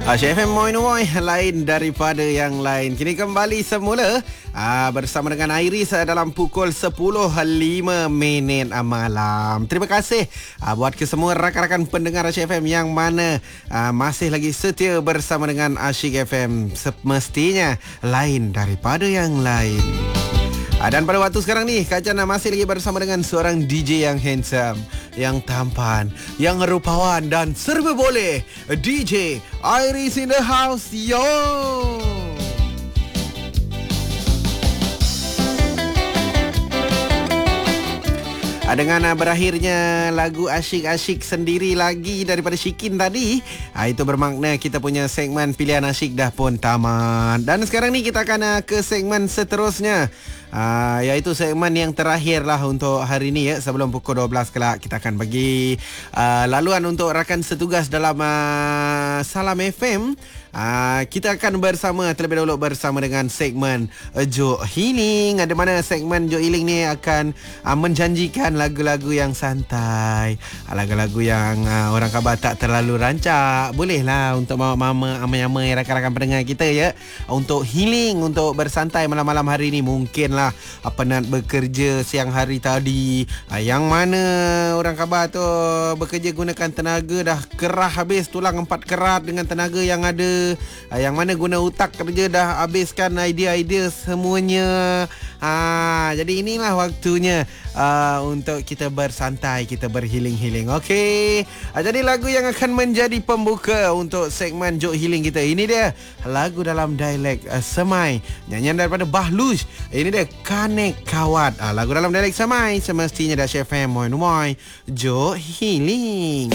Asyik FM Moin lain daripada yang lain. Kini kembali semula bersama dengan Iris dalam pukul 10.05 malam. Terima kasih buat ke semua rakan-rakan pendengar Asyik FM yang mana masih lagi setia bersama dengan Asyik FM. Semestinya lain daripada yang lain. Dan pada waktu sekarang ni, Kak Jana masih lagi bersama dengan seorang DJ yang handsome, yang tampan, yang rupawan dan serba boleh. DJ Iris in the house, yo! Dengan berakhirnya lagu asyik-asyik sendiri lagi daripada Syikin tadi, itu bermakna kita punya segmen pilihan asyik dah pun tamat. Dan sekarang ni kita akan ke segmen seterusnya, iaitu segmen yang terakhir lah untuk hari ni ya. Sebelum pukul 12 kelak kita akan bagi laluan untuk rakan setugas dalam Salam FM. Kita akan terlebih dahulu bersama dengan segmen Jok Healing, di mana segmen Jok Healing ni akan menjanjikan lagu-lagu yang santai, lagu-lagu yang orang khabar tak terlalu rancak. Bolehlah untuk mama amai-amai rakan-rakan pendengar kita ya, untuk healing, untuk bersantai malam-malam hari ni. Mungkinlah penat bekerja siang hari tadi, yang mana orang khabar tu bekerja gunakan tenaga dah kerah habis, tulang 4 kerat dengan tenaga yang ada, yang mana guna otak kerja dah habiskan idea-idea semuanya. Jadi inilah waktunya untuk kita bersantai, kita berhealing-healing. Okey. Jadi lagu yang akan menjadi pembuka untuk segmen Jok Healing kita, ini dia lagu dalam dialek Semai, nyanyian daripada Bahlus. Ini dia Kanek Kawat. Lagu dalam dialek Semai semestinya dah Chef FM Moin Jok Healing.